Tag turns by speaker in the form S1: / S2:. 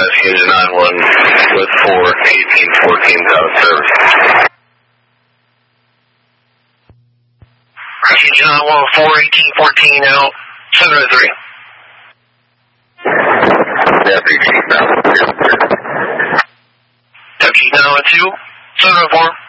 S1: Rescue 9-1 with 4-18-14 out of service.
S2: Rescue 9-1 4-18-14 out, 703.
S1: Deputy Chief 9-1.
S2: Deputy 9-1-2, 704.